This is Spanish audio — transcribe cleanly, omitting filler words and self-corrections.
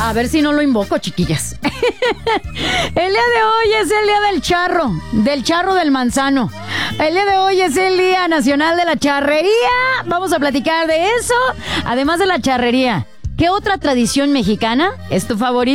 A ver si no lo invoco, chiquillas. El día de hoy es el día del charro del manzano. El día de hoy es el Día Nacional de la Charrería. Vamos a platicar de eso, además de la charrería. ¿Qué otra tradición mexicana es tu favorita?